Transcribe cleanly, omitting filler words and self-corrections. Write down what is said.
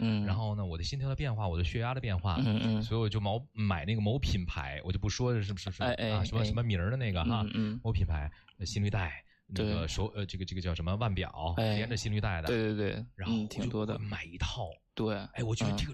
然后呢，我的心跳的变化，我的血压的变化，所以我就买那个某品牌，我就不说是什么名儿的那个哈，某品牌心率带。那个这个叫什么腕表，连着心率带的， 对， 然后挺多的， 买一套， 对， 我觉得